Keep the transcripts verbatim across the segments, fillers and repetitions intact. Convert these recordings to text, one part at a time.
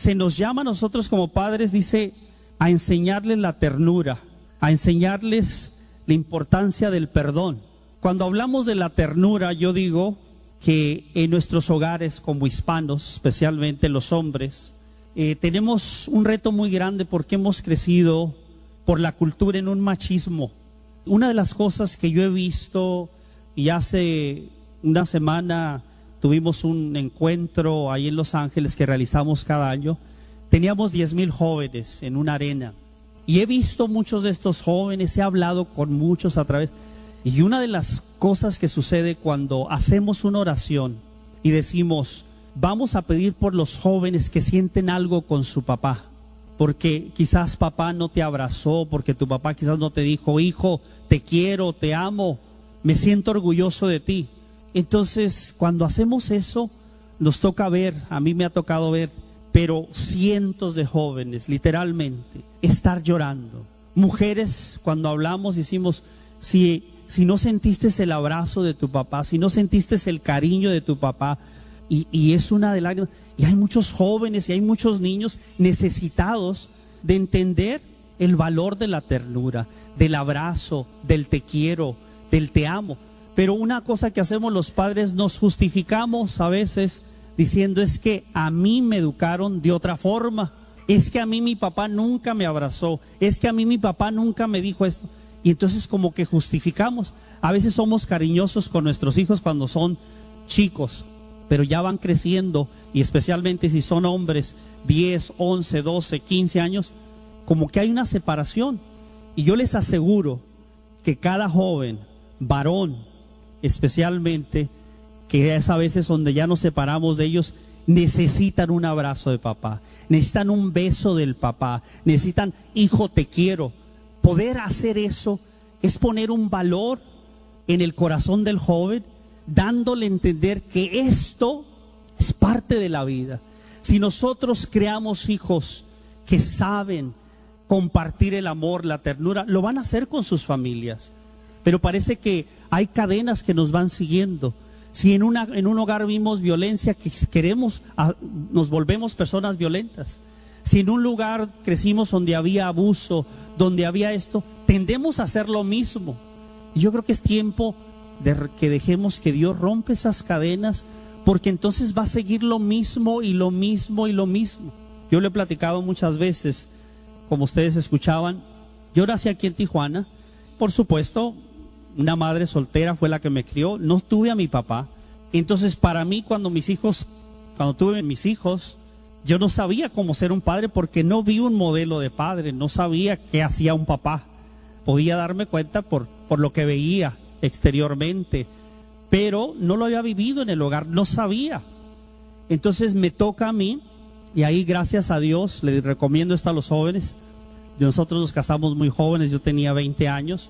se nos llama a nosotros como padres, dice, a enseñarles la ternura, a enseñarles la importancia del perdón. Cuando hablamos de la ternura, yo digo que en nuestros hogares como hispanos, especialmente los hombres, eh, tenemos un reto muy grande porque hemos crecido por la cultura en un machismo. Una de las cosas que yo he visto, y hace una semana tuvimos un encuentro ahí en Los Ángeles que realizamos cada año, teníamos diez mil jóvenes en una arena, y he visto muchos de estos jóvenes, he hablado con muchos a través, y una de las cosas que sucede cuando hacemos una oración y decimos, vamos a pedir por los jóvenes que sienten algo con su papá, porque quizás papá no te abrazó, porque tu papá quizás no te dijo, hijo, te quiero, te amo, me siento orgulloso de ti. Entonces, cuando hacemos eso, nos toca ver, a mí me ha tocado ver, pero cientos de jóvenes, literalmente, estar llorando. Mujeres, cuando hablamos, decimos, si, si no sentiste el abrazo de tu papá, si no sentiste el cariño de tu papá, y, y es una de lágrimas, y hay muchos jóvenes y hay muchos niños necesitados de entender el valor de la ternura, del abrazo, del te quiero, del te amo. Pero una cosa que hacemos los padres, nos justificamos a veces diciendo, es que a mí me educaron de otra forma, es que a mí mi papá nunca me abrazó, es que a mí mi papá nunca me dijo esto. Y entonces como que justificamos. A veces somos cariñosos con nuestros hijos cuando son chicos, pero ya van creciendo, y especialmente si son hombres, diez, once, doce, quince años, como que hay una separación. Y yo les aseguro que cada joven, varón especialmente, que es a veces donde ya nos separamos de ellos, necesitan un abrazo de papá, necesitan un beso del papá, necesitan, hijo, te quiero. Poder hacer eso es poner un valor en el corazón del joven, dándole a entender que esto es parte de la vida. Si nosotros creamos hijos que saben compartir el amor, la ternura, lo van a hacer con sus familias. Pero parece que hay cadenas que nos van siguiendo. Si en, una, en un hogar vimos violencia, que queremos, a, nos volvemos personas violentas. Si en un lugar crecimos donde había abuso, donde había esto, tendemos a hacer lo mismo. Y yo creo que es tiempo de que dejemos que Dios rompa esas cadenas, porque entonces va a seguir lo mismo y lo mismo y lo mismo. Yo lo he platicado muchas veces, como ustedes escuchaban. Yo nací aquí en Tijuana, por supuesto, una madre soltera fue la que me crió, no tuve a mi papá. Entonces para mí, cuando mis hijos, cuando tuve mis hijos, yo no sabía cómo ser un padre, porque no vi un modelo de padre, no sabía qué hacía un papá. Podía darme cuenta por, por lo que veía exteriormente, pero no lo había vivido en el hogar, no sabía. Entonces me toca a mí, y ahí gracias a Dios, les recomiendo esto a los jóvenes. Nosotros nos casamos muy jóvenes, yo tenía veinte años.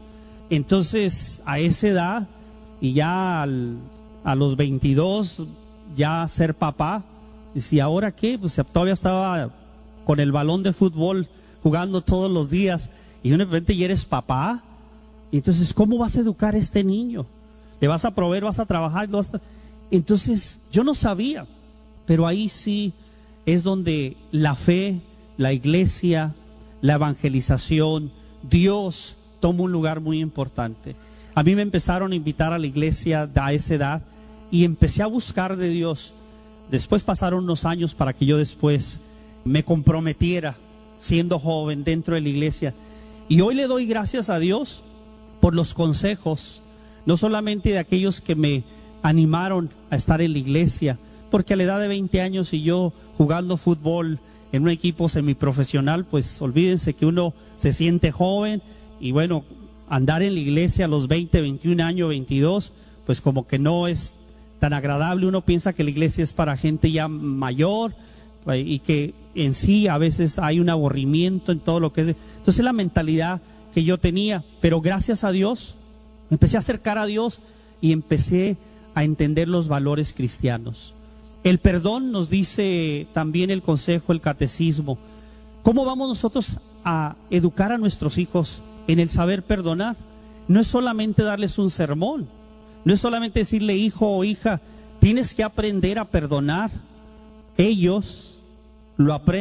Entonces a esa edad, y ya al, a los veintidós, ya ser papá, y ahora qué, pues todavía estaba con el balón de fútbol jugando todos los días, y de repente ya eres papá. Y entonces, ¿cómo vas a educar a este niño? ¿Le vas a proveer, vas a trabajar? Vas a... Entonces yo no sabía, pero ahí sí es donde la fe, la iglesia, la evangelización, Dios toma un lugar muy importante. A mí me empezaron a invitar a la iglesia a esa edad, y empecé a buscar de Dios. Después pasaron unos años para que yo después me comprometiera siendo joven dentro de la iglesia. Y hoy le doy gracias a Dios por los consejos, no solamente de aquellos que me animaron a estar en la iglesia, porque a la edad de veinte años y yo jugando fútbol en un equipo semiprofesional, pues olvídense que uno se siente joven, y bueno, andar en la iglesia a los veinte, veintiún años, veintidós, pues como que no es tan agradable. Uno piensa que la iglesia es para gente ya mayor, y que en sí a veces hay un aburrimiento en todo lo que es. Entonces la mentalidad que yo tenía, pero gracias a Dios me empecé a acercar a Dios y empecé a entender los valores cristianos. El perdón, nos dice también el consejo, el catecismo. ¿Cómo vamos nosotros a educar a nuestros hijos en el saber perdonar? No es solamente darles un sermón, no es solamente decirle, hijo o hija, tienes que aprender a perdonar. Ellos lo aprenden.